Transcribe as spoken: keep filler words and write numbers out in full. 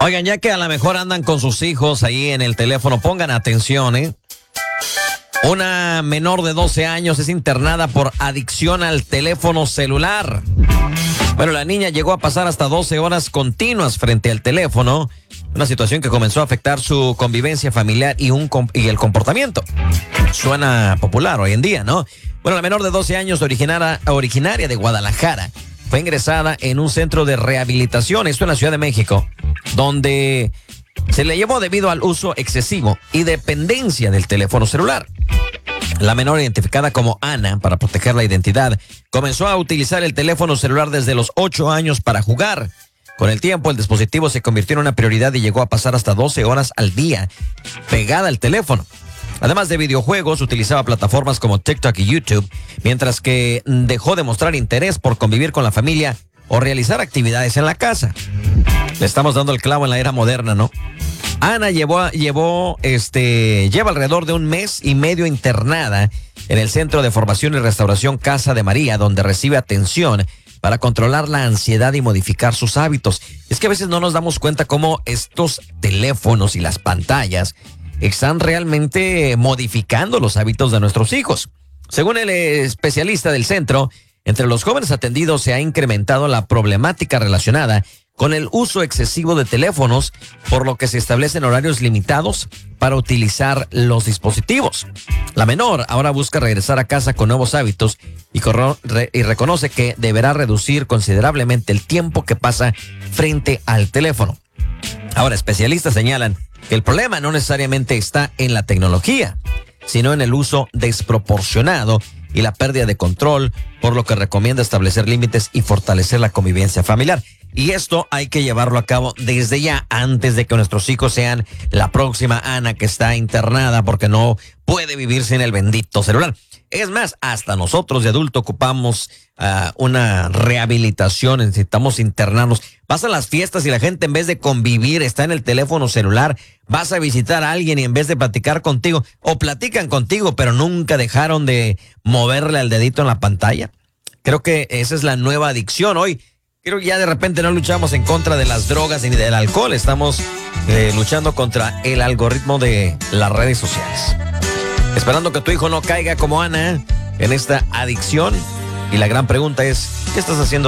Oigan, ya que a lo mejor andan con sus hijos ahí en el teléfono, pongan atención, ¿eh? Una menor de doce años es internada por adicción al teléfono celular. Bueno, la niña llegó a pasar hasta doce horas continuas frente al teléfono, una situación que comenzó a afectar su convivencia familiar y, un, y el comportamiento. Suena popular hoy en día, ¿no? Bueno, la menor de doce años, originaria, originaria de Guadalajara, fue ingresada en un centro de rehabilitación, esto en la Ciudad de México, donde se le llevó debido al uso excesivo y dependencia del teléfono celular. La menor, identificada como Ana, para proteger la identidad, comenzó a utilizar el teléfono celular desde los ocho años para jugar. Con el tiempo, el dispositivo se convirtió en una prioridad y llegó a pasar hasta doce horas al día pegada al teléfono. Además de videojuegos, utilizaba plataformas como TikTok y YouTube, mientras que dejó de mostrar interés por convivir con la familia o realizar actividades en la casa. Le estamos dando el clavo en la era moderna, ¿no? Ana llevó, llevó, este, lleva alrededor de un mes y medio internada en el Centro de Formación y Restauración Casa de María, donde recibe atención para controlar la ansiedad y modificar sus hábitos. Es que a veces no nos damos cuenta cómo estos teléfonos y las pantallas están realmente modificando los hábitos de nuestros hijos. Según el especialista del centro, entre los jóvenes atendidos se ha incrementado la problemática relacionada con el uso excesivo de teléfonos, por lo que se establecen horarios limitados para utilizar los dispositivos. La menor ahora busca regresar a casa con nuevos hábitos y, corro, re, y reconoce que deberá reducir considerablemente el tiempo que pasa frente al teléfono. Ahora, especialistas señalan que el problema no necesariamente está en la tecnología, sino en el uso desproporcionado y la pérdida de control, por lo que recomienda establecer límites y fortalecer la convivencia familiar. Y esto hay que llevarlo a cabo desde ya, antes de que nuestros hijos sean la próxima Ana que está internada porque no puede vivir sin el bendito celular. Es más, hasta nosotros de adulto ocupamos uh, una rehabilitación, necesitamos internarnos. Vas a las fiestas y la gente, en vez de convivir, está en el teléfono celular. Vas a visitar a alguien y en vez de platicar contigo, o platican contigo, pero nunca dejaron de moverle al dedito en la pantalla. Creo que esa es la nueva adicción hoy. Creo que ya de repente no luchamos en contra de las drogas ni del alcohol. Estamos eh, luchando contra el algoritmo de las redes sociales. Esperando que tu hijo no caiga como Ana en esta adicción. Y la gran pregunta es, ¿qué estás haciendo